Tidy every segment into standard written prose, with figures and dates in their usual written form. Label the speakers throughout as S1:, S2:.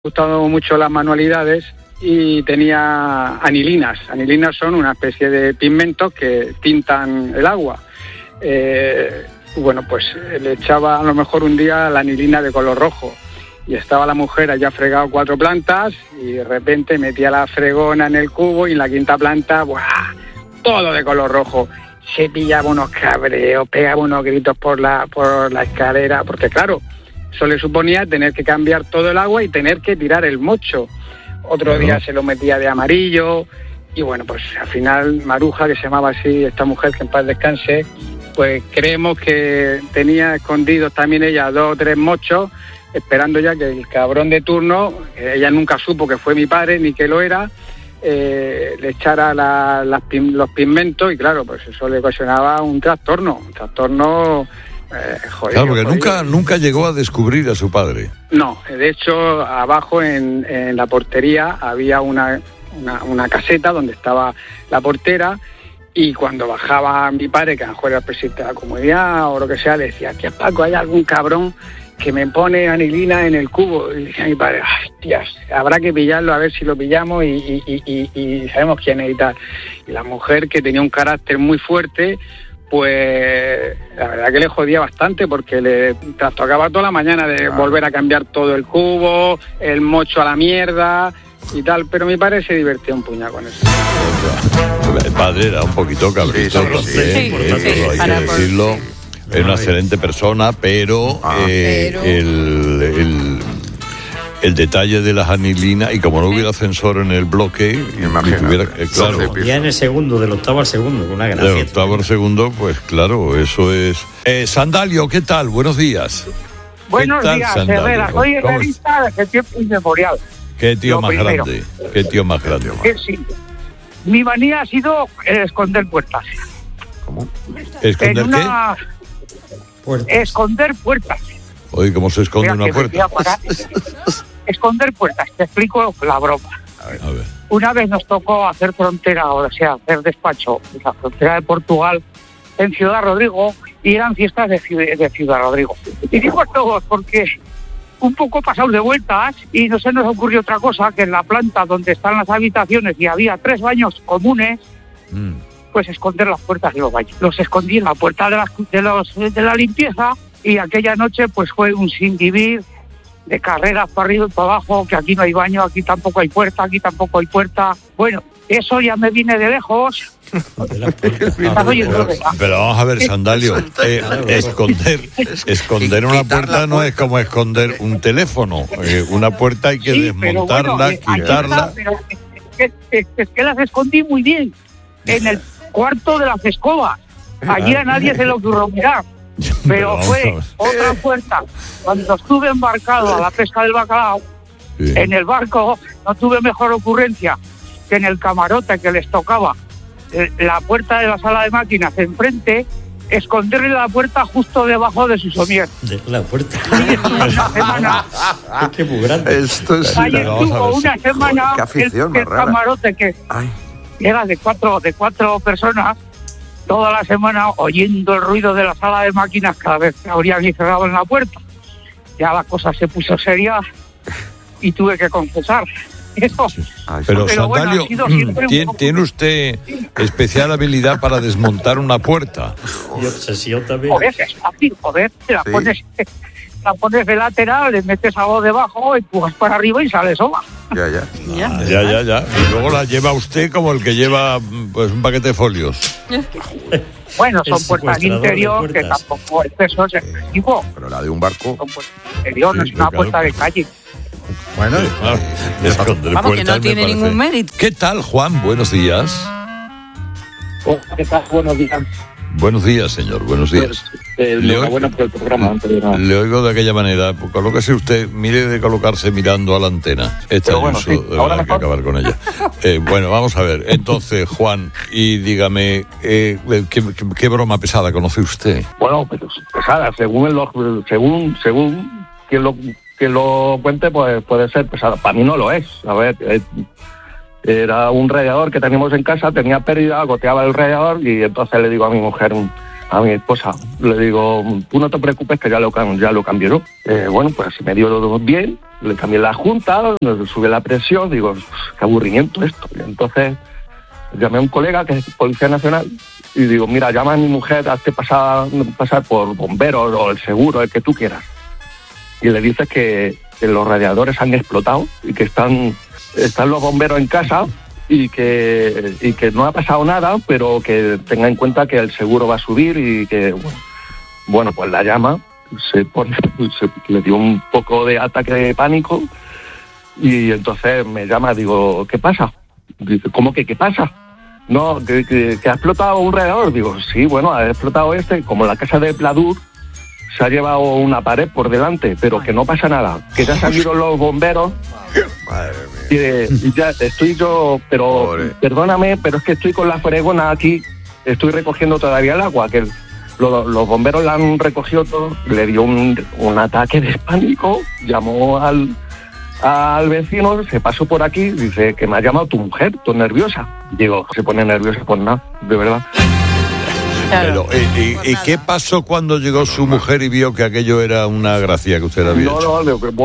S1: gustado mucho las manualidades y tenía anilinas. Anilinas son una especie de pigmentos que tintan el agua. Bueno, pues le echaba a lo mejor un día la anilina de color rojo y estaba la mujer allá fregado 4 plantas y de repente metía la fregona en el cubo y en la quinta planta, ¡buah!, todo de color rojo. Se pillaba unos cabreos, pegaba unos gritos por la escalera, porque claro, eso le suponía tener que cambiar todo el agua y tener que tirar el mocho. Otro día se lo metía de amarillo y bueno, pues al final Maruja, que se llamaba así esta mujer, que en paz descanse, pues creemos que tenía escondidos también ella 2 o 3 mochos, esperando ya que el cabrón de turno, que ella nunca supo que fue mi padre ni que lo era, le echara los pigmentos y claro, pues eso le ocasionaba un trastorno.
S2: Claro, porque nunca llegó a descubrir a su padre.
S1: No, de hecho, abajo en la portería había una caseta donde estaba la portera y cuando bajaba mi padre, que a lo mejor era el presidente de la comunidad o lo que sea, le decía, tía Paco, hay algún cabrón que me pone anilina en el cubo. Y decía mi padre, hostias, habrá que pillarlo, a ver si lo pillamos y sabemos quién es y tal. Y la mujer, que tenía un carácter muy fuerte, pues la verdad que le jodía bastante porque le trastocaba toda la mañana de volver a cambiar todo el cubo, el mocho a la mierda y tal, pero mi padre se divertía un puñado con eso.
S2: El padre era un poquito cabrito, hay que decirlo. Es una excelente persona, pero el detalle de las anilinas, y como no hubiera ascensor en el bloque, claro,
S3: ya en el segundo, del octavo al segundo, una gracia.
S2: Del octavo al segundo, pues claro, eso es. Sandalio, ¿qué tal? Buenos días.
S4: Buenos días, Herrera. Soy herrerista desde tiempo inmemorial.
S2: Qué tío más grande. Qué tío más grande.
S4: Sí. Mi manía ha sido esconder puertas.
S2: ¿Cómo? ¿Esconder qué?
S4: Esconder puertas.
S2: Oye, ¿cómo se esconde una puerta?
S4: Esconder puertas, te explico la broma.
S2: A ver.
S4: Una vez nos tocó hacer frontera, o sea, hacer despacho en la frontera de Portugal, en Ciudad Rodrigo, y eran fiestas de Ciudad Rodrigo. Y digo todos, porque un poco pasados de vueltas, y no se nos ocurrió otra cosa que en la planta donde están las habitaciones y había 3 baños comunes, pues esconder las puertas de los baños. Los escondí en la puerta de la limpieza. Y aquella noche pues fue un sin vivir, de carreras para arriba y para abajo, que aquí no hay baño, aquí tampoco hay puerta, aquí tampoco hay puerta. Bueno, eso ya me viene de lejos.
S2: Pero vamos a ver, Sandalio, esconder una puerta no es como esconder un teléfono. Una puerta hay que desmontarla, quitarla.
S4: Pero es que las escondí muy bien, en el cuarto de las escobas. Allí a nadie se le ocurrió mirar. Pero fue otra puerta. Cuando estuve embarcado a la pesca del bacalao, en el barco no tuve mejor ocurrencia que en el camarote que les tocaba la puerta de la sala de máquinas enfrente, esconderle la puerta justo debajo de su somier.
S3: La puerta.
S4: Ahí estuvo una semana.
S3: Qué muy grande.
S4: Ahí estuvo una semana el camarote que era de cuatro personas. Toda la semana oyendo el ruido de la sala de máquinas cada vez que abrían y cerraban la puerta. Ya la cosa se puso seria y tuve que confesar eso.
S2: Pero Sandalio, bueno, ¿tiene usted especial habilidad para desmontar una puerta?
S3: Y obsesión también.
S4: Joder, es fácil, te la pones de lateral, le metes algo debajo, empujas para arriba y sale sola.
S2: Ya. Y luego la lleva usted como el que lleva pues un paquete de folios.
S4: Bueno, son puertas de interior, que tampoco el peso es excesivo.
S5: Pero la de un barco.
S4: Son puertas de interior, no es una puerta de calle.
S2: Bueno, esconder
S6: vamos, que no
S2: puertas
S6: tiene ningún mérito.
S2: ¿Qué tal, Juan? Buenos días.
S7: ¿Qué tal? Buenos días.
S2: Buenos días, señor, buenos días.
S7: Bueno, por el programa.
S2: Le oigo de aquella manera. Colóquese usted, mire de colocarse mirando a la antena. Ahora hay que acabar con ella. Bueno, vamos a ver. Entonces, Juan, y dígame, ¿qué broma pesada conoce usted?
S7: Bueno, pues pesada, según quien lo cuente, pues puede ser pesada. Para mí no lo es. A ver, era un radiador que teníamos en casa, tenía pérdida, goteaba el radiador y entonces le digo a mi mujer, a mi esposa, le digo, tú no te preocupes que ya lo cambió, ¿no? Bueno, pues me dio bien le cambié la junta, nos sube la presión, digo, qué aburrimiento esto. Y entonces llamé a un colega que es Policía Nacional y digo, mira, llama a mi mujer, hazte pasar por bomberos o el seguro, el que tú quieras. Y le dices que los radiadores han explotado y que están los bomberos en casa y que no ha pasado nada, pero que tenga en cuenta que el seguro va a subir y que, bueno, pues la llama, le dio un poco de ataque de pánico y entonces me llama, digo, ¿qué pasa? Dice, ¿cómo que qué pasa? No, que ha explotado un radiador. Digo, sí, bueno, ha explotado como la casa de Pladur, se ha llevado una pared por delante, pero que no pasa nada, que ya han salido los bomberos.
S2: Madre mía.
S7: Y ya estoy yo, pero pobre. Perdóname, pero es que estoy con la fregona aquí, estoy recogiendo todavía el agua, que los bomberos la han recogido todo, le dio un ataque de pánico, llamó al vecino, se pasó por aquí, dice que me ha llamado tu mujer, tú nerviosa. Digo, se pone nerviosa por nada, de verdad.
S2: Pero, ¿y qué pasó cuando llegó su mujer y vio que aquello era una gracia que usted había hecho?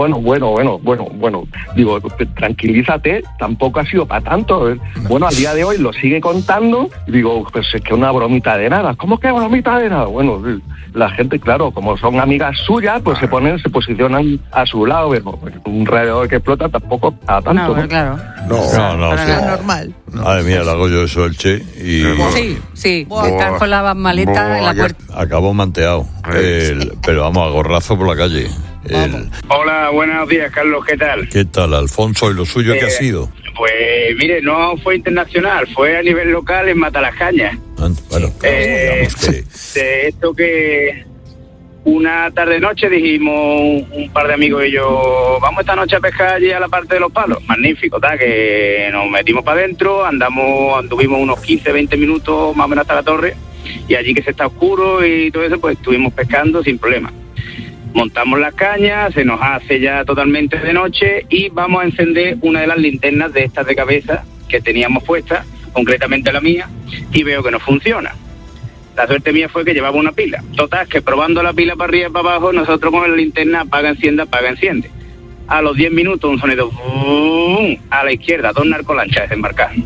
S7: Bueno. Digo, tranquilízate, tampoco ha sido para tanto. Bueno, al día de hoy lo sigue contando. Digo, pues es que una bromita de nada. ¿Cómo que bromita de nada? Bueno, la gente, claro, como son amigas suyas, pues se posicionan a su lado. Pero un radiador que explota tampoco para tanto.
S5: No, claro.
S2: No,
S5: sí.
S2: Es
S5: normal.
S2: Madre mía, le hago yo eso al Che y...
S5: Sí, estás con la maleta en la puerta.
S2: Acabó manteado, pero vamos, a gorrazo por la calle.
S1: Hola, buenos días, Carlos, ¿qué tal?
S2: ¿Qué tal, Alfonso? ¿Y lo suyo qué ha sido?
S1: Pues mire, no fue internacional, fue a nivel local en Matalascañas.
S2: Bueno, digamos que...
S1: De esto que una tarde-noche dijimos un par de amigos y yo, vamos esta noche a pescar allí a la parte de los palos. Magnífico, que nos metimos para adentro, anduvimos unos 15-20 minutos más o menos hasta la torre, y allí que se está oscuro y todo eso, pues estuvimos pescando sin problema. Montamos las cañas, se nos hace ya totalmente de noche y vamos a encender una de las linternas de estas de cabeza que teníamos puestas, concretamente la mía, y veo que no funciona. La suerte mía fue que llevaba una pila. Total, que probando la pila para arriba y para abajo, nosotros con la linterna apaga, enciende. A los 10 minutos un sonido a la izquierda, 2 narcolanchas desembarcadas.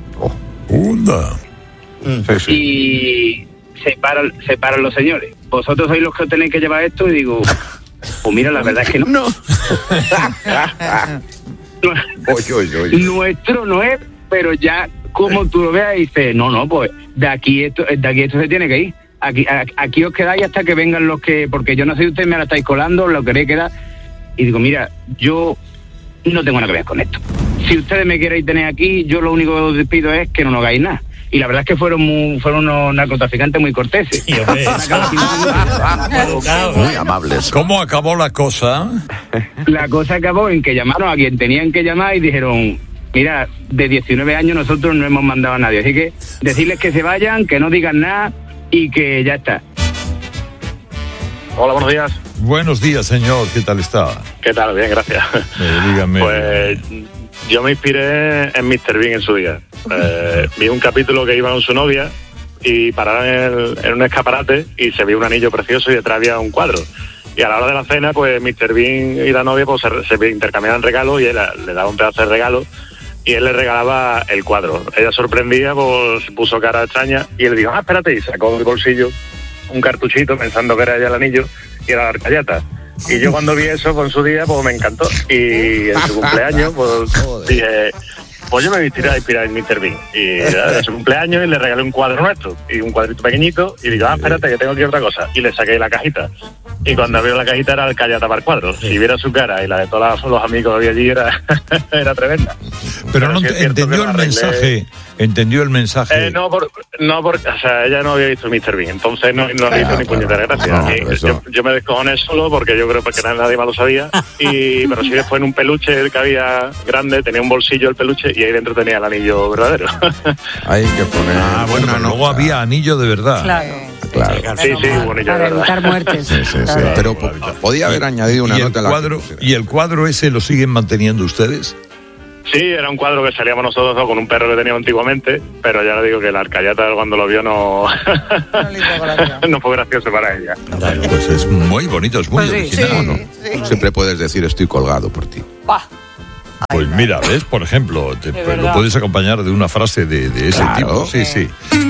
S2: Sí.
S1: Y se paran los señores. Vosotros sois los que tenéis que llevar esto, y digo, pues mira, la verdad es que no. Nuestro no es, pero ya como tú lo veas, dices, no, pues de aquí esto se tiene que ir. Aquí os quedáis hasta que vengan los que, porque yo no sé si ustedes me la estáis colando, lo queréis quedar. Y digo, mira, yo no tengo nada que ver con esto. Si ustedes me queréis tener aquí, yo lo único que os pido es que no nos hagáis nada. Y la verdad es que fueron unos narcotraficantes muy corteses.
S3: Sí,
S6: muy amables.
S2: ¿Cómo acabó la cosa?
S1: La cosa acabó en que llamaron a quien tenían que llamar y dijeron, mira, de 19 años nosotros no hemos mandado a nadie, así que decirles que se vayan, que no digan nada y que ya está.
S8: Hola, buenos días.
S2: Buenos días, señor. ¿Qué tal está?
S8: ¿Qué tal? Bien, gracias.
S2: Dígame.
S8: Pues yo me inspiré en Mr. Bean en su día. Vi un capítulo que iba con su novia y pararon en un escaparate y se vio un anillo precioso y detrás había un cuadro. Y a la hora de la cena, pues Mr. Bean y la novia pues se intercambiaban regalos y él le daba un pedazo de regalo y él le regalaba el cuadro. Ella sorprendida, pues puso cara extraña y él dijo, espérate, y sacó del bolsillo un cartuchito pensando que era ya el anillo y era la arcayata. Y yo cuando vi eso con su día, pues me encantó. Y en su cumpleaños, pues dije, pues yo me voy a inspirar en Mr. Bean. Y era su cumpleaños y le regalé un cuadro nuestro, y un cuadrito pequeñito, y digo, espérate, que tengo aquí otra cosa. Y le saqué la cajita. Y cuando abrió la cajita era el callata para el cuadro. Si viera su cara y la de todos los amigos que había allí, era tremenda.
S2: Pero no entendió el mensaje. ¿Entendió el mensaje?
S8: No, o sea, ella no había visto Mr. Bean, entonces no le hizo ni puñetera gracia. Yo me descojoné solo porque yo creo que nadie más lo sabía, pero sí después en un peluche que había grande, tenía un bolsillo el peluche y ahí dentro tenía el anillo verdadero.
S6: Hay que poner...
S2: bueno, luego había anillo de verdad.
S6: Claro.
S8: Sí, bueno,
S5: para evitar muertes.
S6: Sí. Pero podía haber añadido una nota en la...
S2: ¿Y el cuadro ese lo siguen manteniendo ustedes?
S8: Sí, era un cuadro que salíamos nosotros dos con un perro que teníamos antiguamente, pero ya le digo que la arcayata cuando lo vio no no fue gracioso para ella.
S2: Bueno, pues es muy bonito, es muy original, ¿no?
S6: Sí. Siempre puedes decir estoy colgado por ti.
S2: Pues mira, ¿ves? Por ejemplo, lo puedes acompañar de una frase de ese tipo. Sí, sí.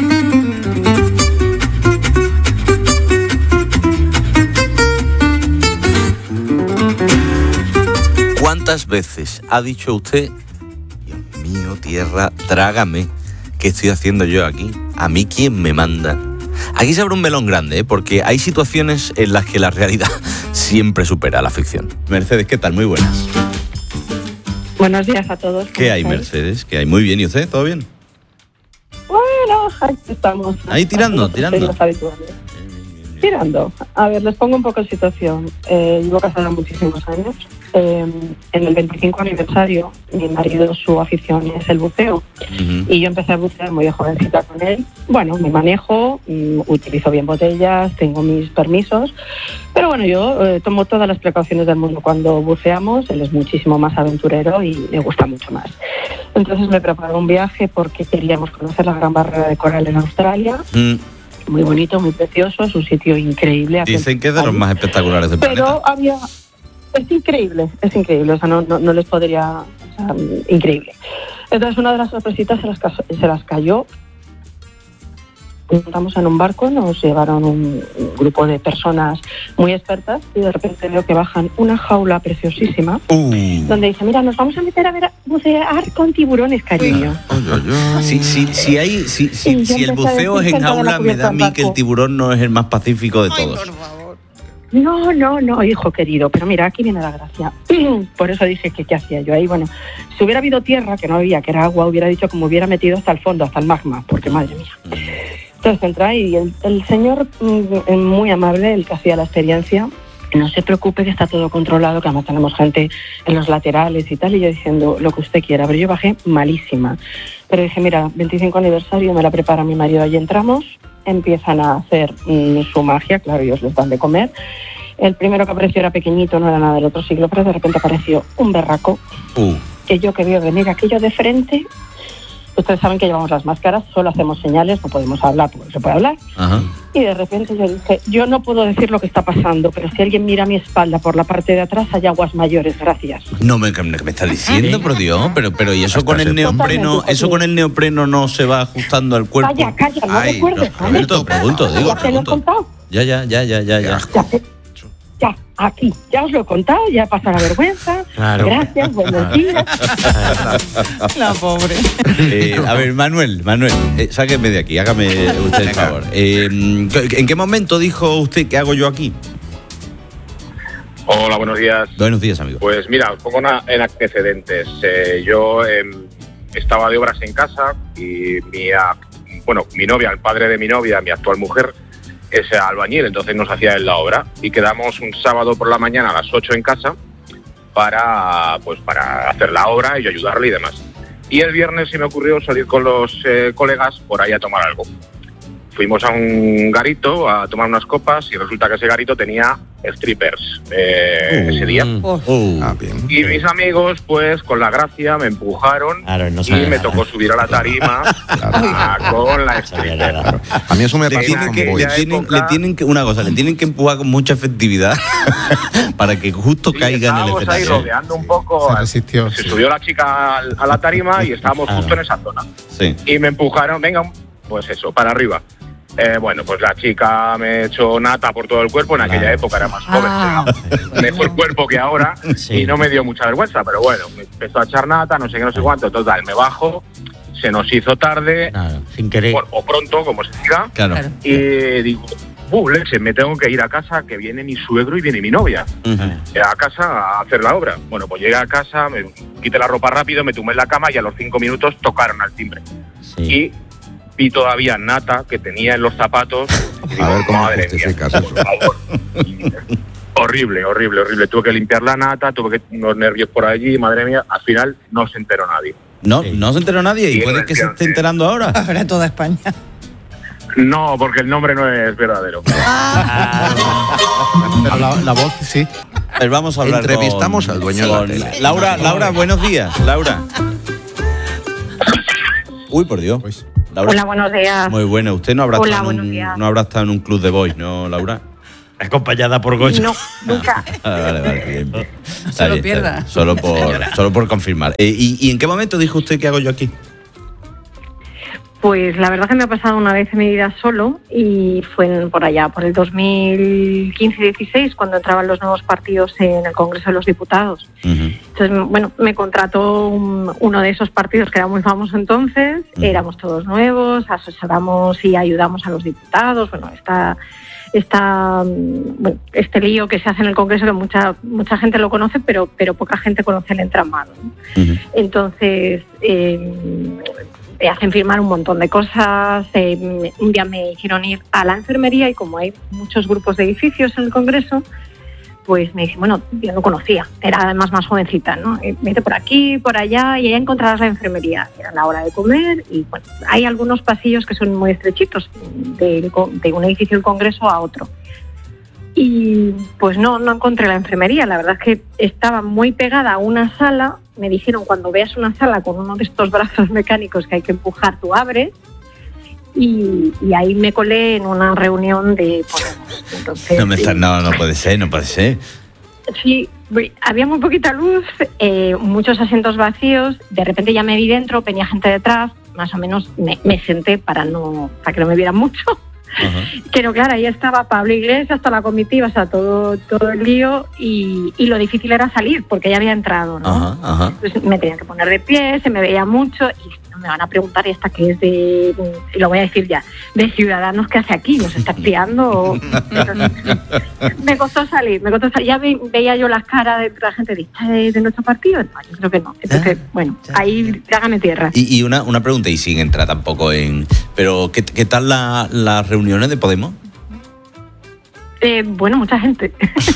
S9: ¿Cuántas veces ha dicho usted, Dios mío, tierra, trágame, qué estoy haciendo yo aquí? ¿A mí quién me manda? Aquí se abre un melón grande, ¿eh? Porque hay situaciones en las que la realidad siempre supera a la ficción. Mercedes, ¿qué tal? Muy buenas.
S10: Buenos días a todos.
S9: ¿Qué hay, Mercedes? ¿Qué hay? Muy bien, ¿y usted? ¿Todo bien?
S10: Bueno, ahí estamos.
S9: Ahí tirando.
S10: Tirando. A ver, les pongo un poco en situación. Llevo casada muchísimos años. En el 25 aniversario, mi marido, su afición es el buceo. Y yo empecé a bucear muy de jovencita con él. Bueno, me manejo, utilizo bien botellas, tengo mis permisos. Pero bueno, yo tomo todas las precauciones del mundo cuando buceamos. Él es muchísimo más aventurero y me gusta mucho más. Entonces me preparé un viaje porque queríamos conocer la Gran Barrera de Coral en Australia. Muy bonito, muy precioso, es un sitio increíble.
S9: Dicen que es de los más espectaculares del planeta.
S10: Pero es increíble, o sea, no les podría, o sea, increíble. Entonces una de las sorpresitas se las cayó. Montamos en un barco, nos llevaron un grupo de personas muy expertas y de repente veo que bajan una jaula preciosísima donde dice, mira, nos vamos a meter a bucear con tiburones, cariño.
S9: Si el buceo es en jaula, me da a mí que el tiburón no es el más pacífico de todos.
S10: Por favor. No, hijo querido, pero mira, aquí viene la gracia. Por eso dije que qué hacía yo ahí. Bueno, si hubiera habido tierra, que no había, que era agua, hubiera dicho que me hubiera metido hasta el fondo, hasta el magma, porque madre mía. Entonces entra y el señor, muy amable, el que hacía la experiencia, no se preocupe que está todo controlado, que además tenemos gente en los laterales y tal, y yo diciendo lo que usted quiera, pero yo bajé malísima. Pero dije, mira, 25 aniversario, me la prepara mi marido, allí entramos, empiezan a hacer su magia, claro, ellos les dan de comer. El primero que apareció era pequeñito, no era nada del otro siglo, pero de repente apareció un berraco, que yo que veo venir aquello de frente. Ustedes saben que llevamos las máscaras, solo hacemos señales, no podemos hablar porque no se puede hablar.
S9: Ajá.
S10: Y de repente yo dije, yo no puedo decir lo que está pasando, pero si alguien mira a mi espalda por la parte de atrás, hay aguas mayores, gracias.
S9: No me está diciendo, por Dios, pero ¿y eso con el neopreno? ¿Eso con el neopreno no se va ajustando al cuerpo?
S10: Calla, no recuerdes.
S9: Pregunto.
S10: ¿Ya te lo he contado?
S9: Ya.
S10: Ya, aquí, ya os lo he contado, ya pasa la vergüenza. Claro. Gracias, buenos días.
S5: La pobre.
S9: A ver, Manuel, sáqueme de aquí, hágame usted el favor. ¿En qué momento dijo usted qué hago yo aquí?
S11: Hola, buenos días.
S9: Buenos días, amigo.
S11: Pues mira, os pongo en antecedentes. Yo estaba de obras en casa y mi novia, el padre de mi novia, mi actual mujer, es albañil, entonces nos hacía él la obra y quedamos un sábado por la mañana a las 8 en casa para hacer la obra y yo ayudarle y demás. Y el viernes se me ocurrió salir con los colegas por ahí a tomar algo. Fuimos a un garito a tomar unas copas y resulta que ese garito tenía strippers ese día.
S6: Bien.
S11: Y mis amigos, pues con la gracia, me empujaron y me tocó subir a la tarima con la stripper.
S6: A mí eso me pasa con Boy.
S9: Le tienen que empujar con mucha efectividad para que justo caiga en el escenario.
S11: Estábamos ahí rodeando un poco. Se subió la chica a la tarima y estábamos justo en esa zona.
S9: Sí.
S11: Y me empujaron, venga, pues eso, para arriba. Bueno, pues la chica me echó nata por todo el cuerpo. En aquella época era más joven, tenía mejor cuerpo que ahora y no me dio mucha vergüenza, pero bueno, me empezó a echar nata, no sé qué, no sé cuánto. Total, me bajo, se nos hizo tarde,
S3: sin querer.
S11: O pronto, como se diga, y digo, leche, me tengo que ir a casa, que viene mi suegro y viene mi novia a casa a hacer la obra. Bueno, pues llegué a casa, me quité la ropa rápido, me tumbé en la cama y a los 5 minutos tocaron al timbre. Y vi todavía nata que tenía en los zapatos. Y digo,
S6: a ver cómo
S11: madre mía, por favor. Horrible. Tuve que limpiar la nata, tuve que unos nervios por allí, madre mía. Al final no se enteró nadie.
S9: No se enteró nadie y puede que se esté enterando ahora.
S5: Ahora toda España.
S11: No, porque el nombre no es verdadero.
S6: La voz, sí.
S9: A ver, vamos a hablar.
S6: Entrevistamos al dueño de la tele.
S9: Laura, buenos días. Laura. Uy, por Dios. Laura.
S10: Hola, buenos días.
S9: Muy buena. Usted no habrá,
S10: Hola,
S9: no habrá estado en un club de boys, ¿no, Laura?
S3: Acompañada por Goya.
S10: No, nunca.
S9: Vale, bien.
S5: Se lo pierda.
S9: Solo por confirmar. ¿Y en qué momento dijo usted qué hago yo aquí?
S10: Pues la verdad que me ha pasado una vez en mi vida solo y fue por allá, por el 2015-16, cuando entraban los nuevos partidos en el Congreso de los Diputados. Uh-huh. Entonces, bueno, me contrató uno de esos partidos que era muy famoso entonces, uh-huh. Éramos todos nuevos, asesoramos y ayudamos a los diputados, bueno, este lío que se hace en el Congreso, que mucha gente lo conoce, pero poca gente conoce el entramado, ¿no? Uh-huh. Entonces, te hacen firmar un montón de cosas. Un día me hicieron ir a la enfermería y como hay muchos grupos de edificios en el Congreso, pues me dicen, bueno, yo no conocía, era además más jovencita, ¿no? Vete por aquí, por allá y allá encontrarás la enfermería. Era la hora de comer y bueno, hay algunos pasillos que son muy estrechitos de un edificio del Congreso a otro. Y pues no encontré la enfermería, la verdad es que estaba muy pegada a una sala. Me dijeron, cuando veas una sala con uno de estos brazos mecánicos que hay que empujar, tú abres. Y ahí me colé en una reunión de Podemos. Entonces,
S9: no puede ser.
S10: Sí, había muy poquita luz, muchos asientos vacíos. De repente ya me vi dentro, venía gente detrás. Más o menos me senté para que no me vieran mucho. Uh-huh. Pero claro, ahí estaba Pablo Iglesias, hasta la comitiva, o sea, todo el lío y lo difícil era salir porque ya había entrado, ¿no? Uh-huh, uh-huh. Entonces me tenían que poner de pie, se me veía mucho y me van a preguntar, ¿y esta qué es y lo voy a decir ya, de Ciudadanos, qué hace aquí? ¿Nos está espiando? Entonces, me costó salir, ya veía yo las caras de la gente de nuestro partido. No, yo creo que no. Entonces, bueno, ahí trágame tierra.
S9: Y una pregunta, y sin entrar tampoco en... Pero, ¿qué tal las reuniones de Podemos?
S10: Bueno, mucha gente.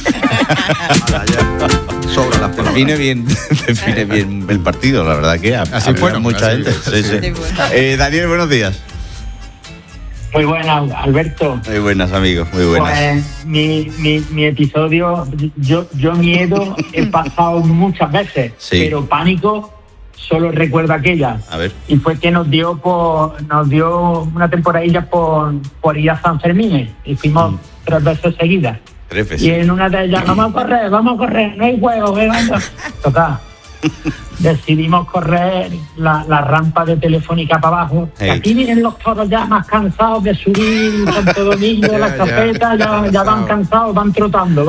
S9: Sobra las palabras. Define bien el partido, la verdad que así fueron mucha gente. Sí. Daniel, buenos días.
S12: Muy buenas, Alberto.
S9: Muy buenas, amigos, muy buenas.
S12: Pues, mi episodio, yo miedo he pasado muchas veces, sí. Pero pánico solo recuerdo aquella.
S9: A ver.
S12: Y fue que nos dio una temporadilla por ir a San Fermín y fuimos 3 veces seguidas.
S9: 3 veces.
S12: Y en una de ellas, vamos a correr, no hay huevo, total. Decidimos correr la rampa de Telefónica para abajo. Hey. Aquí vienen los toros ya más cansados de subir Santo Domingo, las carpetas, ya van cansados, van trotando.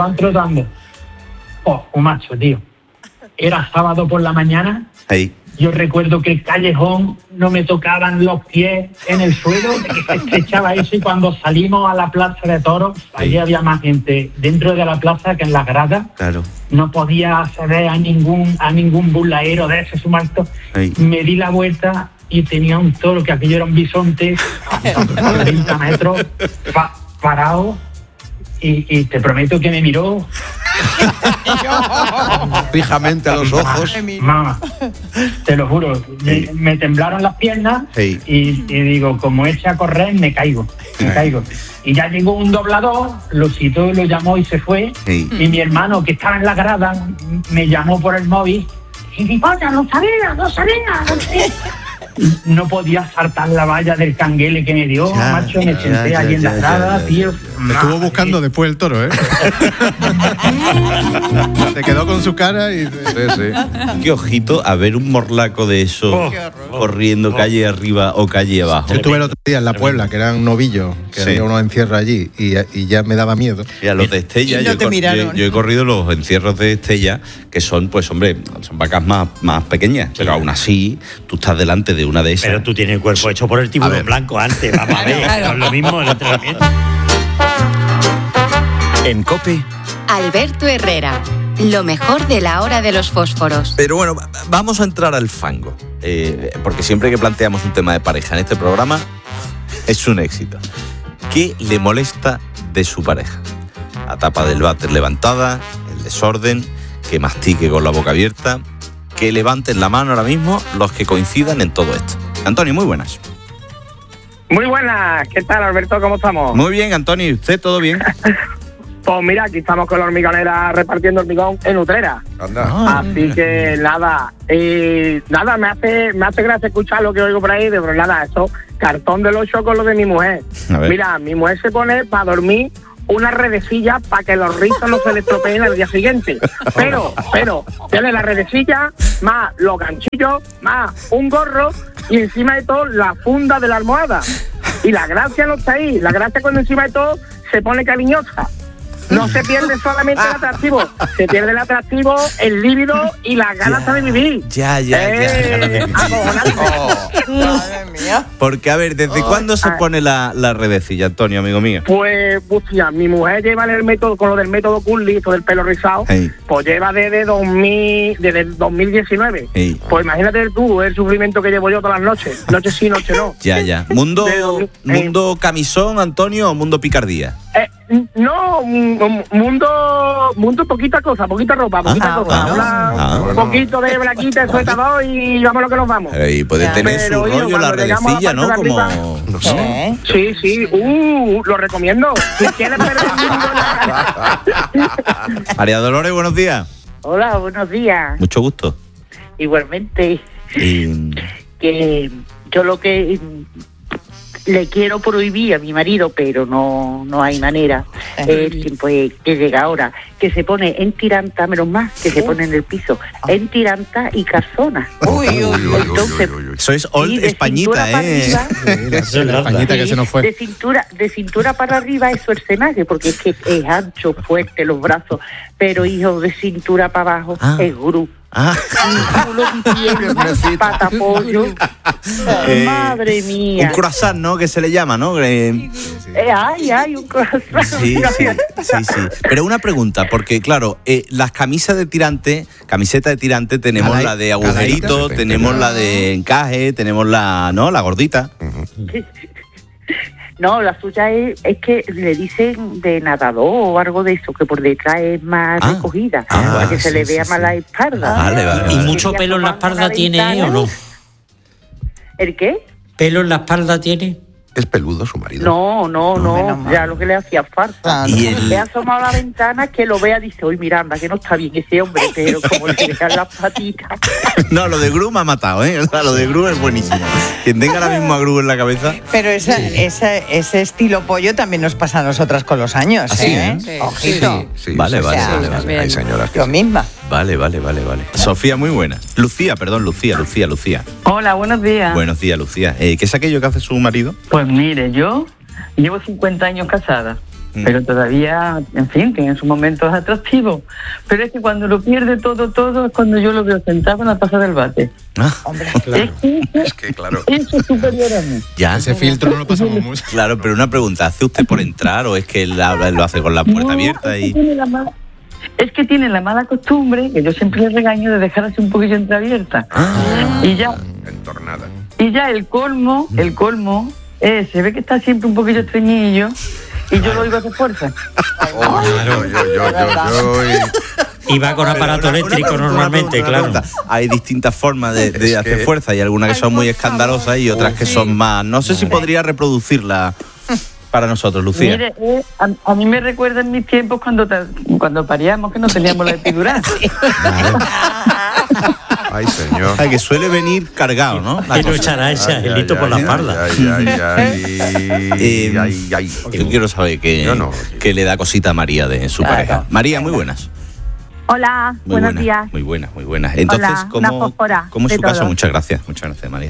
S12: Un macho, tío. Era sábado por la mañana.
S9: Hey.
S12: Yo recuerdo que el callejón no me tocaban los pies en el suelo, que se estrechaba eso, y cuando salimos a la plaza de toros, allí había más gente dentro de la plaza que en las gradas.
S9: Claro.
S12: No podía acceder a ningún burlaero de ese sumarto. Me di la vuelta y tenía un toro, que aquello era un bisonte, a 30 metros, parado, y te prometo que me miró
S6: fijamente a los ojos.
S12: Mamá, te lo juro, me temblaron las piernas.
S6: Sí.
S12: Y digo, como eche a correr, me caigo. Y ya llegó un doblador, lo citó, lo llamó y se fue.
S6: Sí.
S12: Y mi hermano, que estaba en la grada, me llamó por el móvil. Y dijo, no sabía. No podía saltar la valla del canguele que me dio, macho, me senté allí en la grada, tío.
S6: Me estuvo buscando después el toro, ¿eh? Se quedó con su cara y... Sí.
S9: Qué ojito a ver un morlaco de eso corriendo calle arriba o calle abajo.
S6: Yo estuve el otro día en La Puebla, que era un novillo, que había unos encierros allí, y ya me daba miedo.
S9: Y a los de Estella, yo he corrido los encierros de Estella, que son, pues hombre, son vacas más pequeñas, pero aún así, tú estás delante de una de esas.
S3: Pero tú tienes el cuerpo hecho por el tiburón blanco antes, vamos a ver, no es lo mismo el entrenamiento.
S13: En COPE,
S14: Alberto Herrera, lo mejor de la hora de los fósforos.
S9: Pero bueno, vamos a entrar al fango, porque siempre que planteamos un tema de pareja en este programa, es un éxito. ¿Qué le molesta de su pareja? La tapa del váter levantada, el desorden, que mastique con la boca abierta. Que levanten la mano ahora mismo los que coincidan en todo esto. Antonio, muy buenas.
S13: Muy buenas, ¿qué tal, Alberto? ¿Cómo estamos?
S9: Muy bien, Antonio, ¿y usted todo bien?
S13: Pues mira, aquí estamos con la hormigonera repartiendo hormigón en Utrera.
S2: Anda.
S13: Así que nada, me hace gracia escuchar lo que oigo por ahí, pero nada, eso, cartón del 8 con lo de mi mujer. Mira, mi mujer se pone para dormir una redecilla para que los rizos no se le estropeen al día siguiente. Pero, tiene la redecilla, más los ganchillos, más un gorro y encima de todo la funda de la almohada. Y la gracia no está ahí, la gracia cuando encima de todo se pone cariñosa. No se pierde solamente el atractivo, se pierde el atractivo, el líbido y las ganas de vivir.
S9: Ya.
S15: Madre mía.
S9: Porque, a ver, ¿desde cuándo se pone la redecilla, Antonio, amigo mío?
S13: Pues, hostia, mi mujer lleva el método, con lo del método Curly, esto del pelo rizado, pues lleva desde 2019. Pues imagínate tú el sufrimiento que llevo yo todas las noches. Noche sí, noche no.
S9: Ya. ¿Mundo camisón, Antonio, o mundo picardía?
S13: No, mundo poquita cosa, poquita ropa, un poquito de blaquita, de suetador y vamos a lo que nos vamos.
S9: Y puede tener su rollo la redecilla, ¿no? Como...
S13: No sé. Sí, lo recomiendo. Si quieres perder
S9: María Dolores, buenos días.
S16: Hola, buenos días.
S9: Mucho gusto.
S16: Igualmente. Que yo lo que le quiero prohibir a mi marido, pero no hay manera, pues que llega ahora, que se pone en tiranta, menos más, que se pone en el piso, en tiranta y calzona. Entonces,
S9: sois old españita,
S16: la
S6: españita que se nos fue.
S16: De cintura para arriba es Schwarzenegger, porque es que es ancho, fuerte, los brazos, pero hijo, de cintura para abajo es Gru. Culo diciendo, pata pollo. Madre mía.
S9: Un croissant, ¿no? Que se le llama, ¿no?
S16: Hay un croissant.
S9: Sí. Pero una pregunta, porque claro, las camisas de tirante, camiseta de tirante, tenemos la de agujerito, tenemos la de encaje, tenemos la gordita.
S16: No, la suya es que le dicen de nadador o algo de eso, que por detrás es más recogida, para que se le vea más la espalda.
S3: Vale. ¿Y mucho pelo en la espalda tiene o no?
S16: ¿El qué?
S3: ¿Pelo en la espalda tiene?
S17: ¿Es peludo su marido?
S16: No, ya lo que le hacía falta. Le ha asomado a la ventana, que lo vea, dice, uy, Miranda, que no está bien ese hombre, pero como le dejan las patitas.
S9: No, lo de Gru me ha matado, ¿eh? O sea, lo de Gru es buenísimo. Quien tenga la misma Gru en la cabeza.
S15: Pero ese estilo pollo también nos pasa a nosotras con los años, ¿eh?
S17: Sí.
S15: Ojito.
S17: Sí.
S9: Vale.
S17: Hay señoras que
S15: yo misma.
S9: Vale. Sofía, muy buena. Lucía.
S18: Hola, buenos días.
S9: Buenos días, Lucía. ¿Qué es aquello que hace su marido?
S18: Pues mire, yo llevo 50 años casada, pero todavía, en fin, tiene sus momentos atractivos. Pero es que cuando lo pierde todo es cuando yo lo veo sentado en la taza del bate.
S15: Hombre,
S18: claro. Es que
S17: claro.
S18: Eso es superior a mí.
S9: Ya.
S6: Ese filtro no lo pasamos mucho.
S9: Claro, pero una pregunta, ¿hace usted por entrar o es que él lo hace con la puerta abierta?
S18: Es que tiene la mala costumbre, que yo siempre le regaño, de dejar así un poquillo entreabierta. Y ya el colmo, se ve que está siempre un poquillo estreñillo y yo lo oigo hacer fuerza.
S3: Y va con aparato eléctrico normalmente, claro.
S9: Hay distintas formas de hacer fuerza y algunas que son muy escandalosas y otras que son más... No sé si podría reproducirla para nosotros, Lucía.
S18: Mire, a mí me recuerda en mis tiempos cuando paríamos, que no teníamos la epidural.
S17: Ay, señor.
S9: Ay, que suele venir cargado, ¿no?
S3: Y no echará ese angelito por la espalda.
S9: Yo quiero saber qué le da cosita a María de su pareja. María, muy buenas.
S19: Hola, buenos días.
S9: Muy buenas. Entonces, ¿cómo es su caso? Muchas gracias, María.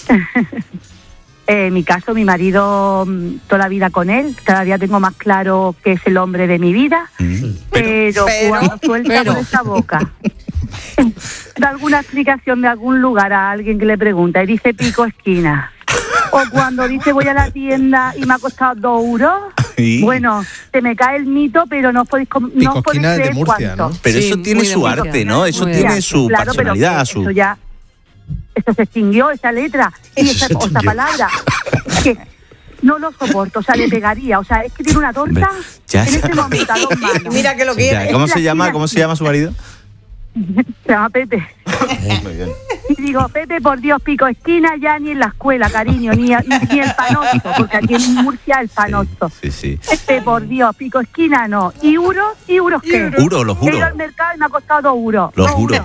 S19: En mi caso, mi marido, toda la vida con él, cada día tengo más claro que es el hombre de mi vida, pero cuando suelta por esa boca, da alguna explicación de algún lugar a alguien que le pregunta y dice pico esquina, o cuando dice voy a la tienda y me ha costado 2 euros, bueno, se me cae el mito, pero no podéis creer
S6: Murcia,
S19: cuánto.
S6: ¿no?
S9: Pero eso tiene su arte, ¿no? Eso tiene su personalidad.
S19: Eso se extinguió, esa letra y esa palabra. Es que no lo soporto, o sea, le pegaría. O sea, es que tiene una torta en ese momento a 2 manos.
S15: Mira que lo quiere.
S9: ¿Cómo se llama su marido?
S19: Se llama Pepe.
S9: Muy bien.
S19: Y digo, Pepe, por Dios, pico esquina ya ni en la escuela, cariño, ni el panoso, porque aquí en Murcia el panoso.
S9: Sí.
S19: Pepe, por Dios, pico esquina no. ¿Y euros? ¿Y euros qué?
S9: Los euros.
S19: He ido al mercado y me ha costado 2 euros.
S9: Los euros.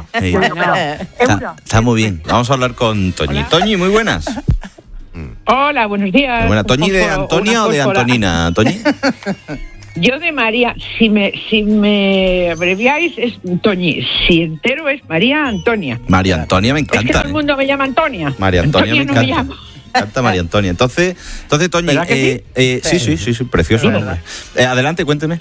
S9: Está muy bien. Vamos a hablar con Toñi. Toñi, muy buenas.
S20: Hola, buenos días.
S9: Buena, ¿Toñi de Antonia o de Antonina, Toñi?
S20: Yo de María, si me abreviáis es Toñi, si entero es María Antonia.
S9: María Antonia me encanta.
S20: Es que todo el mundo me llama Antonia.
S9: María Antonia me encanta.
S20: No me llama.
S9: Me encanta María Antonia. Entonces Toñi, sí, precioso nombre. Adelante, cuénteme.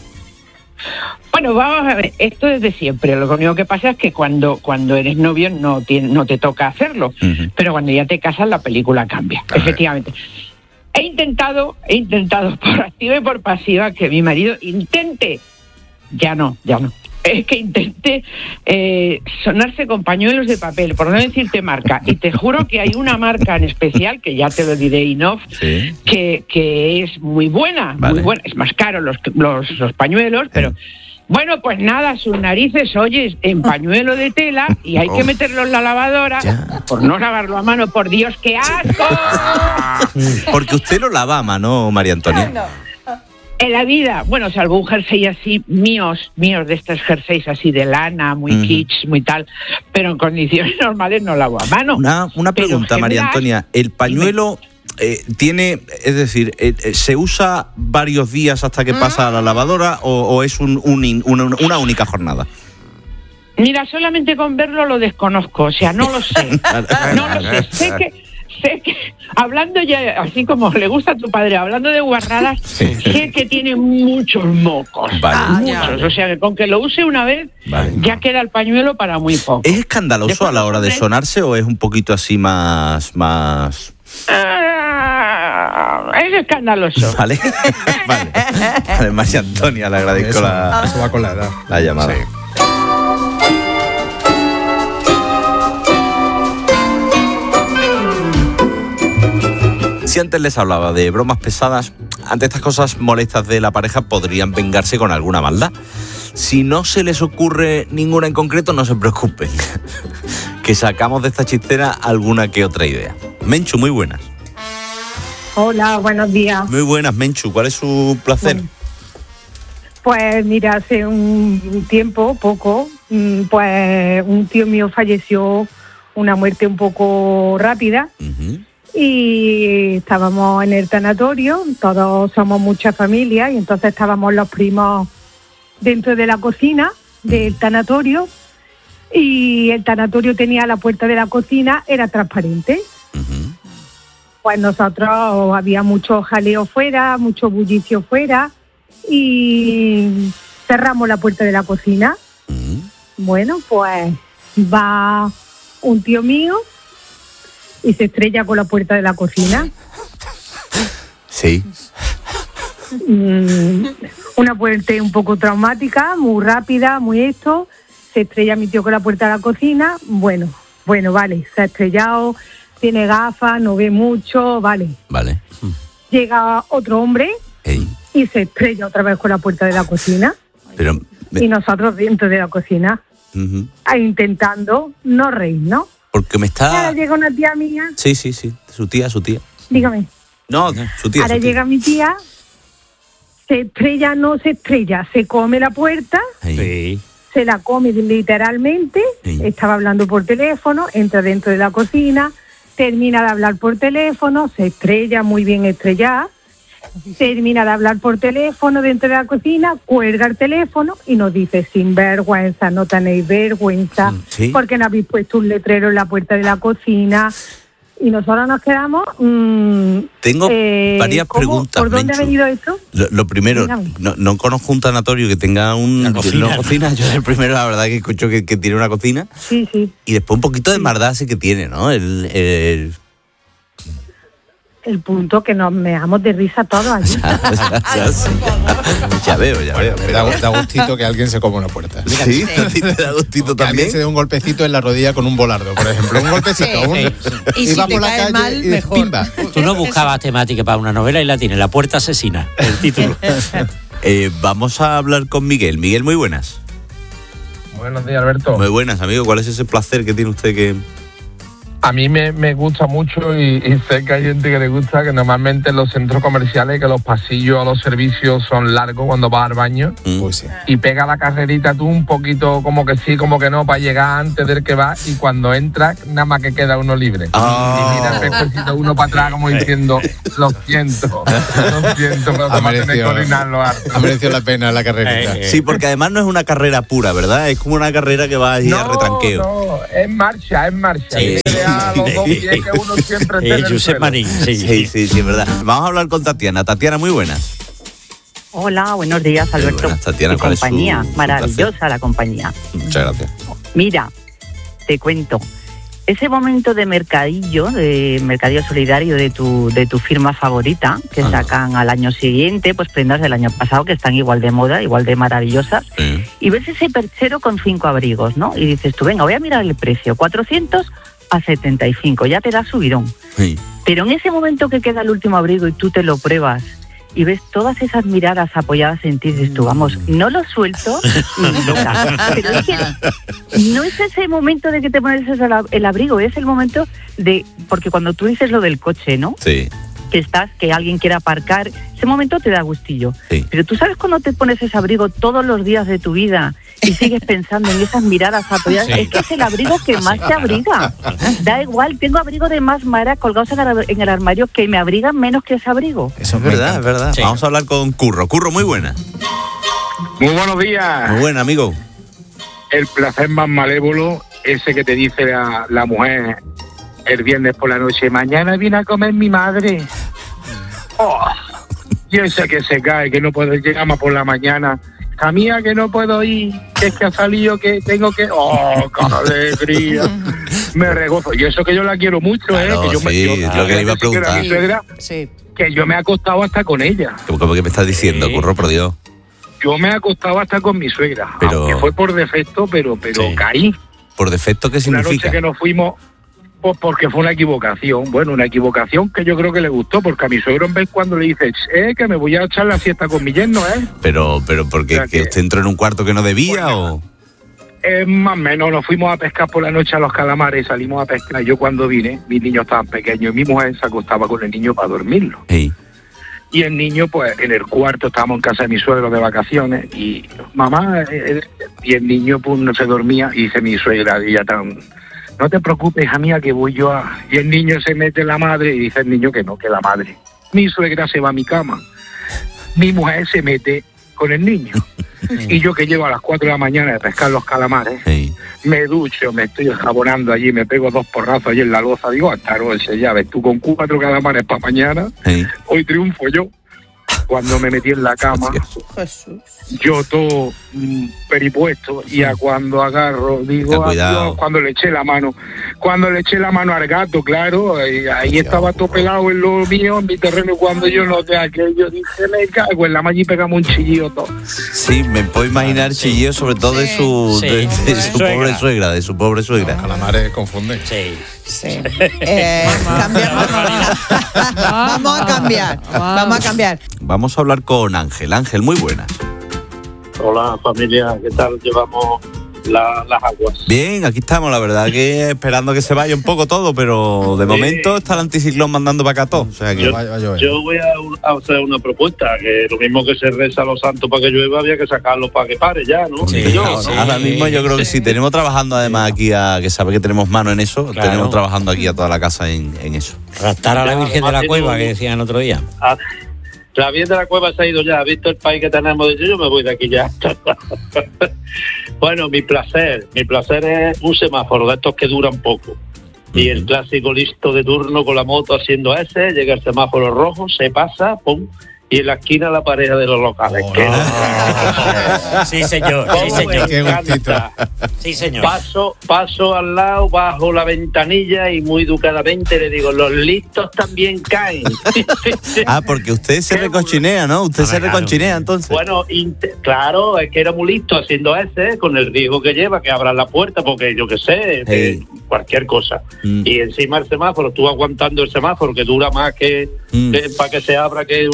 S20: Bueno, vamos a ver, esto es de siempre. Lo único que pasa es que cuando eres novio no te toca hacerlo, pero cuando ya te casas la película cambia, efectivamente. He intentado por activa y por pasiva que mi marido intente, ya no, es que intente sonarse con pañuelos de papel, por no decirte marca, y te juro que hay una marca en especial, que ya te lo diré in off, que es muy buena, muy buena, es más caro los pañuelos, pero... Bueno, pues nada, sus narices, oye, en pañuelo de tela y hay que meterlo en la lavadora por no lavarlo a mano. Por Dios, ¡qué asco!
S9: Porque usted lo lava a mano, María Antonia.
S20: En la vida, bueno, salvo un jersey así, míos de estos jerseys así de lana, muy kitsch, muy tal, pero en condiciones normales no lavo a mano.
S9: Una pregunta, María Antonia, ¿el pañuelo... tiene, es decir, ¿se usa varios días hasta que pasa a la lavadora o es una única jornada?
S20: Mira, solamente con verlo lo desconozco, o sea, no lo sé. No lo sé. Sé que, hablando ya, así como le gusta a tu padre, hablando de guarradas, sé que tiene muchos mocos. Muchos. O sea, que con que lo use una vez, ya queda el pañuelo para muy poco.
S9: ¿Es escandaloso después a la hora de sonarse o es un poquito así más...
S20: Es escandaloso.
S9: Vale, María Antonia, le agradezco
S6: eso va con la edad.
S9: La llamada.
S6: Sí.
S9: Si antes les hablaba de bromas pesadas, ante estas cosas molestas de la pareja podrían vengarse con alguna maldad. Si no se les ocurre ninguna en concreto, no se preocupen, que sacamos de esta chistera alguna que otra idea. Menchu, muy buenas.
S21: Hola, buenos días.
S9: Muy buenas, Menchu. ¿Cuál es su placer?
S21: Bueno, pues mira, hace un tiempo, poco, pues un tío mío falleció, una muerte un poco rápida, y estábamos en el tanatorio, todos somos mucha familia, y entonces estábamos los primos dentro de la cocina del tanatorio, y el tanatorio tenía la puerta de la cocina, era transparente. Pues nosotros había mucho jaleo fuera, mucho bullicio fuera y cerramos la puerta de la cocina. Bueno, pues va un tío mío y se estrella con la puerta de la cocina.
S9: Sí.
S21: Una muerte un poco traumática, muy rápida, muy esto. Se estrella mi tío con la puerta de la cocina. Bueno, vale, se ha estrellado. Tiene gafas, no ve mucho, vale. Llega otro hombre y se estrella otra vez con la puerta de la cocina. Y nosotros dentro de la cocina, intentando no reírnos.
S9: Porque me está...
S21: Y ahora llega una tía mía.
S9: Sí, su tía.
S21: Dígame.
S9: No, su tía.
S21: Ahora llega mi tía, se estrella, no se estrella, se come la puerta. Se la come literalmente. Estaba hablando por teléfono, entra dentro de la cocina. Termina de hablar por teléfono, se estrella muy bien estrellada, termina de hablar por teléfono dentro de la cocina, cuelga el teléfono y nos dice: sin vergüenza, no tenéis vergüenza, porque no habéis puesto un letrero en la puerta de la cocina. Y nosotros nos quedamos...
S9: Tengo varias preguntas.
S21: ¿Por dónde ha venido esto?
S9: Lo primero, no conozco un tanatorio que tenga una cocina. Yo el primero, la verdad, que escucho que tiene una cocina.
S21: Sí.
S9: Y después un poquito de maldad sí que tiene, ¿no?
S21: El punto que nos meamos de risa todos allí.
S9: Ya veo.
S6: Da gustito que alguien se coma una puerta.
S9: Sí, te da gustito
S6: que
S9: también.
S6: Alguien se dé un golpecito en la rodilla con un volardo, por ejemplo. Un golpecito.
S5: Y si
S6: va
S5: te
S6: por la
S5: cae
S6: calle
S5: mal,
S6: y
S5: mejor.
S6: pimba.
S3: Tú no buscabas temática para una novela y la tienes, La puerta asesina, el título.
S9: Vamos a hablar con Miguel. Miguel, muy buenas.
S22: Buenos días, Alberto.
S9: Muy buenas, amigo. ¿Cuál es ese placer que tiene usted que
S4: A mí me gusta mucho y sé que hay gente que le gusta, que normalmente en los centros comerciales que los pasillos a los servicios son largos cuando vas al baño.
S17: Pues sí.
S4: Y pega la carrerita tú un poquito como que sí, como que no, para llegar antes del que va, y cuando entras nada más que queda uno libre. Y mira el espejito uno para atrás como diciendo, lo siento, pero te va a tener que orinarlo harto.
S6: Ha merecido la pena la carrerita.
S9: Sí, porque además no es una carrera pura, ¿verdad? Es como una carrera que va a ir a retranqueo.
S4: No, es marcha.
S9: Sí.
S4: Los 2 pies que uno siempre tiene en el
S3: Josep
S4: suelo.
S3: Marín,
S9: Sí, es verdad. Vamos a hablar con Tatiana. Tatiana, muy buenas.
S22: Hola, buenos días, Alberto.
S9: Buenas, Tatiana,
S22: Qué
S9: ¿cuál es su
S22: compañía,
S9: placer?
S22: maravillosa la compañía.
S9: Muchas gracias.
S22: Mira, te cuento. Ese momento de mercadillo solidario de tu firma favorita, que sacan al año siguiente, pues prendas del año pasado que están igual de moda, igual de maravillosas, y ves ese perchero con 5 abrigos, ¿no? Y dices tú, venga, voy a mirar el precio, 400 a 75, ya te da subidón.
S9: Sí.
S22: Pero en ese momento que queda el último abrigo y tú te lo pruebas y ves todas esas miradas apoyadas en ti, dices tú, vamos, no lo suelto ni loca. Pero es que no es ese momento de que te pones el abrigo, es el momento de, porque cuando tú dices lo del coche, ¿no?
S9: Sí.
S22: Que alguien quiera aparcar, ese momento te da gustillo.
S9: Sí.
S22: Pero tú sabes cuando te pones ese abrigo todos los días de tu vida y sigues pensando en esas miradas apoyadas, es que es el abrigo que más te abriga. Da igual, tengo abrigo de más mara colgados en el armario que me abrigan menos que ese abrigo.
S9: Eso es verdad, es verdad. Sí. Vamos a hablar con Curro. Curro, muy buena.
S23: Muy buenos días.
S9: Muy buena, amigo.
S23: El placer más malévolo, ese que te dice la mujer el viernes por la noche, mañana viene a comer mi madre. Oh, y ese que se cae, que no puede llegar más por la mañana. A mía que no puedo ir, que es que ha salido, que tengo que... ¡Oh, qué alegría! Me regozo. Y eso que yo la quiero mucho,
S9: claro,
S23: que yo
S9: lo que le iba a preguntar.
S23: Mi suegra, que yo me he acostado hasta con ella.
S9: ¿Cómo que me estás diciendo, Curro, por Dios?
S23: Yo me he acostado hasta con mi suegra,
S9: pero...
S23: aunque fue por defecto, pero caí.
S9: ¿Por defecto qué significa?
S23: Una noche que nos fuimos... Pues porque fue una equivocación. Bueno, una equivocación que yo creo que le gustó, porque a mi suegro en vez cuando le dice, que me voy a echar la fiesta con mi yerno,
S9: Pero porque o sea, que usted entró en un cuarto que no debía, ¿o...?
S23: Más o menos, nos fuimos a pescar por la noche a los calamares, salimos a pescar. Yo cuando vine, mis niños estaban pequeños y mi mujer se acostaba con el niño para dormirlo.
S9: Sí.
S23: Y el niño, pues, en el cuarto, estábamos en casa de mi suegro de vacaciones, y mamá, y el niño, pues, no se dormía, y dice mi suegra, y ya tan... No te preocupes, hija mía, que voy yo a... Y el niño se mete en la madre y dice el niño que no, que la madre. Mi suegra se va a mi cama. Mi mujer se mete con el niño. Y yo que llego a las 4 de la mañana de pescar los calamares, me ducho, me estoy jabonando allí, me pego 2 porrazos allí en la loza. Digo, hasta noche, ya ves, tú con 4 calamares para mañana, hoy triunfo yo. Cuando me metí en la cama, yo todo peripuesto, y a cuando agarro, digo, adiós, cuando le eché la mano al gato, claro, ahí estaba todo pelado en lo mío, en mi terreno, cuando yo noté aquello, dije, me cago en la malla y pegamos un chillido todo.
S9: Sí, me puedo imaginar chillido, sobre todo de su pobre suegra, de su pobre suegra.
S6: No, calamares confunden.
S15: Sí. Vamos a cambiar.
S9: Vamos a hablar con Ángel. Ángel, muy buenas.
S24: Hola familia, ¿qué tal llevamos las aguas?
S9: Bien, aquí estamos, la verdad que esperando que se vaya un poco todo, pero de momento está el anticiclón mandando para acá todo. O sea que
S24: yo voy a hacer una propuesta, que lo mismo que se reza a los santos para que llueva, había que sacarlo para que pare ya, ¿no?
S9: Ahora mismo yo creo que sí, tenemos trabajando además aquí, que sabe que tenemos mano en eso, tenemos trabajando aquí a toda la casa en eso.
S3: Raptar a la Virgen de la Cueva, que decían el otro día.
S24: La Virgen de la Cueva se ha ido ya, ha visto el país que tenemos, dicho, yo me voy de aquí ya. Bueno, mi placer es un semáforo de estos que duran poco. Y el clásico listo de turno con la moto haciendo ese, llega el semáforo rojo, se pasa, pum, y en la esquina la pareja de los locales.
S3: Sí, señor. Sí, señor. Qué gustito. Sí, señor.
S24: Paso al lado, bajo la ventanilla y muy educadamente le digo, los listos también caen.
S9: Porque usted se recochinea, ¿no? Usted se recochinea, entonces.
S24: Bueno, claro, es que era muy listo haciendo ese, con el riesgo que lleva, que abran la puerta, porque yo qué sé, cualquier cosa. Y encima el semáforo, tú aguantando el semáforo, que dura más que para que se abra, que una me acuesta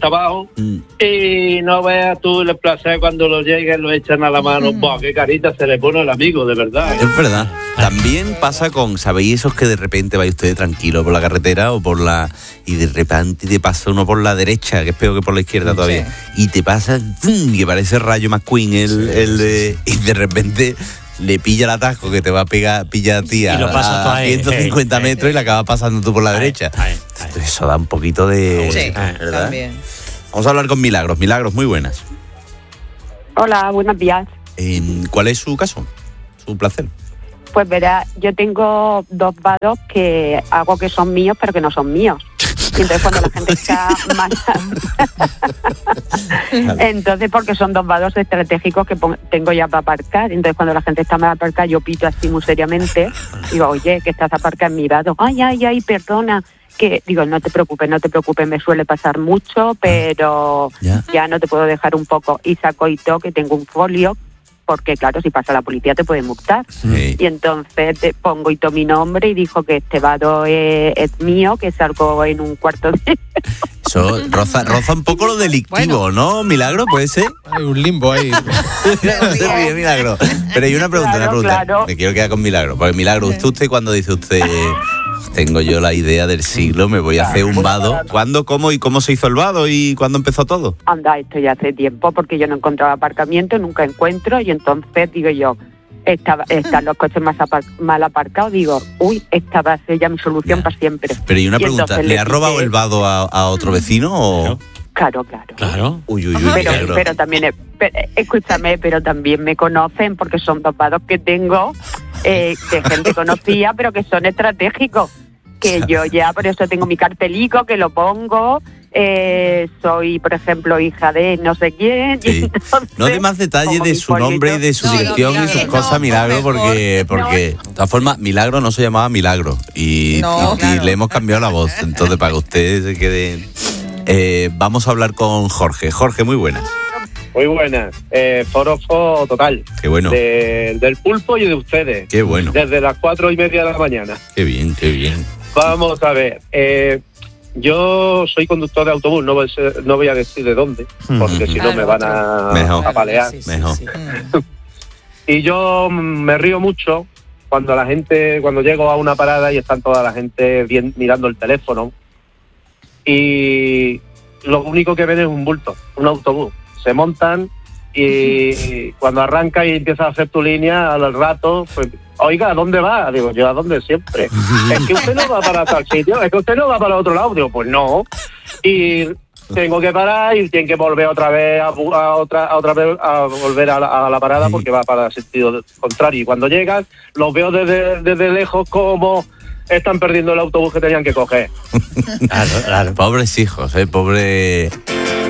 S24: cuesta abajo, y no veas tú el placer cuando lo lleguen, lo echan a la mano. ¡Buah, qué carita se le pone al amigo, de verdad!
S9: Es verdad. También pasa con, ¿sabéis esos que de repente vais ustedes tranquilo por la carretera o y de repente te pasa uno por la derecha, que es peor que por la izquierda todavía, y te pasa, que parece Rayo McQueen, y de repente le pilla el atasco que te va a pillar a ti a 150 metros y la acabas pasando tú por la derecha. Eso da un poquito de... ¿verdad? También. Vamos a hablar con Milagros. Milagros, muy buenas.
S10: Hola, buenos días.
S9: ¿Cuál es su caso? ¿Su placer?
S10: Pues verá, yo tengo 2 vados que hago que son míos, pero que no son míos. Y entonces cuando la gente está mal... Entonces, porque son 2 vados estratégicos que tengo ya para aparcar. Entonces cuando la gente está mal aparcada, yo pito así muy seriamente. Digo, oye, que estás aparcado en mi vado. Ay, perdona. Que digo, no te preocupes, me suele pasar mucho, pero ya no te puedo dejar un poco. Y saco y todo, que tengo un folio, porque claro, si pasa la policía te puede multar. Sí. Y entonces te pongo y todo mi nombre y dijo que este vado es mío, que salgo en un cuarto de...
S9: Eso roza un poco lo delictivo, bueno. ¿No, Milagro? ¿Puede ser?
S6: Hay un limbo ahí.
S9: Se ríe, Milagro. Pero hay una pregunta. Claro. Me quiero quedar con Milagro. Porque Milagro, usted cuando dice usted... Tengo yo la idea del siglo, me voy a hacer un vado. ¿Cuándo, cómo y cómo se hizo el vado y cuándo empezó todo?
S10: Anda, esto ya hace tiempo, porque yo no encontraba aparcamiento, nunca encuentro, y entonces digo yo, están los coches mal aparcados, digo, uy, esta va a ser ya mi solución para siempre.
S9: Pero y una pregunta, ¿le ha robado el vado a otro vecino o...?
S10: Claro.
S9: Uy.
S10: Pero también, escúchame, pero también me conocen porque son 2 vados que tengo de gente conocida, pero que son estratégicos. Que yo ya, por eso tengo mi cartelico, que lo pongo. Soy, por ejemplo, hija de no sé quién.
S9: Sí. Entonces, no dé más detalles de su nombre y de su dirección y sus cosas, Milagro, porque de todas formas, Milagro no se llamaba Milagro. Y le hemos cambiado la voz. Entonces, para que ustedes se queden... vamos a hablar con Jorge. Jorge, muy buenas.
S24: Muy buenas. Forofo total.
S9: Qué bueno.
S24: Del pulpo y de ustedes.
S9: Qué bueno.
S24: Desde las 4:30 de la mañana.
S9: Qué bien.
S24: Vamos a ver. Yo soy conductor de autobús, no voy a decir de dónde, porque si no me van a apalear.
S9: Mejor.
S24: Y yo me río mucho cuando llego a una parada y están toda la gente mirando el teléfono. Y lo único que ven es un bulto, un autobús. Se montan y cuando arranca y empiezas a hacer tu línea, al rato, pues, oiga, ¿a dónde va? Digo, yo a dónde siempre. Es que usted no va para tal sitio, es que usted no va para otro lado. Digo, pues no. Y tengo que parar y tienen que volver otra vez a volver a la parada porque va para el sentido contrario. Y cuando llegan, los veo desde lejos como... están perdiendo el autobús que tenían que coger.
S9: Claro. Pobres hijos, pobre...